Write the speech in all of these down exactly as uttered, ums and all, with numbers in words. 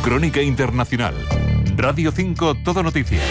Crónica Internacional. Radio cinco Todo Noticias.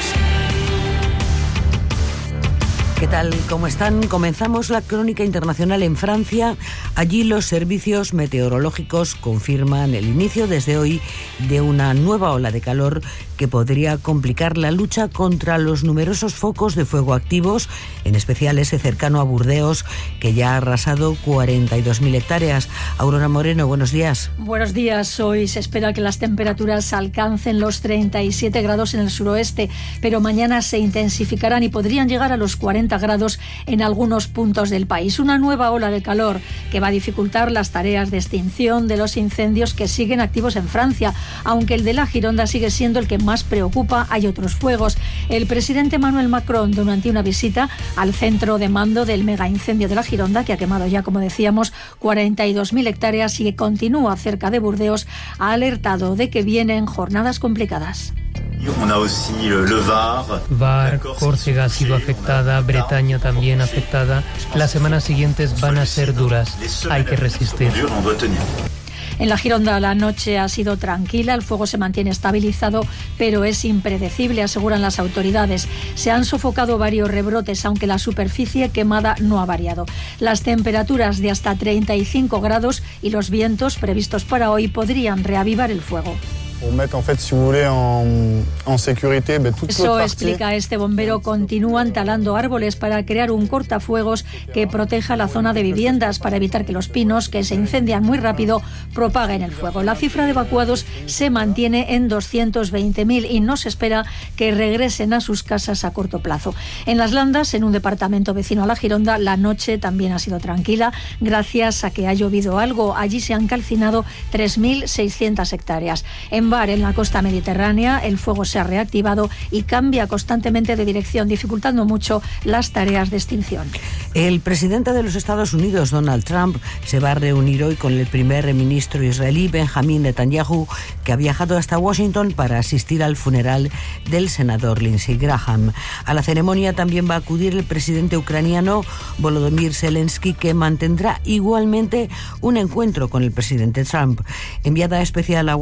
¿Qué tal? ¿Cómo están? Comenzamos la crónica internacional en Francia. Allí los servicios meteorológicos confirman el inicio desde hoy de una nueva ola de calor que podría complicar la lucha contra los numerosos focos de fuego activos, en especial ese cercano a Burdeos, que ya ha arrasado cuarenta y dos mil hectáreas. Aurora Moreno, buenos días. Buenos días. Hoy se espera que las temperaturas alcancen los treinta y siete grados en el suroeste, pero mañana se intensificarán y podrían llegar a los cuarenta grados en algunos puntos del país. Una nueva ola de calor que va a dificultar las tareas de extinción de los incendios que siguen activos en Francia, aunque el de la Gironda sigue siendo el que más preocupa. Hay otros fuegos. El presidente Emmanuel Macron, durante una visita al centro de mando del mega incendio de la Gironda, que ha quemado ya, como decíamos, cuarenta y dos mil hectáreas y que continúa cerca de Burdeos, ha alertado de que vienen jornadas complicadas. Var, Córcega ha sido afectada, Bretaña también afectada. Las semanas siguientes van a ser duras. Hay que resistir. En la Gironda la noche ha sido tranquila, el fuego se mantiene estabilizado, pero es impredecible, aseguran las autoridades. Se han sofocado varios rebrotes, aunque la superficie quemada no ha variado. Las temperaturas de hasta treinta y cinco grados y los vientos previstos para hoy podrían reavivar el fuego. Eso explica este bombero. Continúan talando árboles para crear un cortafuegos que proteja la zona de viviendas para evitar que los pinos, que se incendian muy rápido, propaguen el fuego. La cifra de evacuados se mantiene en doscientos veinte mil y no se espera que regresen a sus casas a corto plazo. En Las Landas, en un departamento vecino a la Gironda, la noche también ha sido tranquila gracias a que ha llovido algo. Allí se han calcinado tres mil seiscientas hectáreas. En Var, en la costa mediterránea, el fuego se ha reactivado y cambia constantemente de dirección, dificultando mucho las tareas de extinción. El presidente de los Estados Unidos, Donald Trump, se va a reunir hoy con el primer ministro israelí, Benjamin Netanyahu, que ha viajado hasta Washington para asistir al funeral del senador Lindsey Graham. A la ceremonia también va a acudir el presidente ucraniano Volodymyr Zelensky, que mantendrá igualmente un encuentro con el presidente Trump. Enviada especial a